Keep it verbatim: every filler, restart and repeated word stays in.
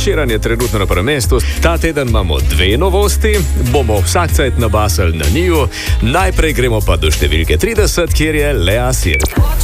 Ed je trenutno na prvem mestu. Ta teden imamo dve novosti, bomo vsak cajt nabasali na njiju. Najprej gremo pa do številke trideset, kjer je Lea Sir.